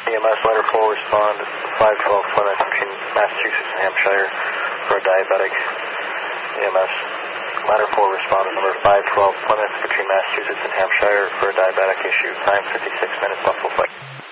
EMS ladder 4 respond 512 Plymouth between Massachusetts and Hampshire for a diabetic. EMS ladder 4 respond to number 512 Plymouth between Massachusetts and Hampshire for a diabetic issue. Time 56 minutes, Buffalo Flight.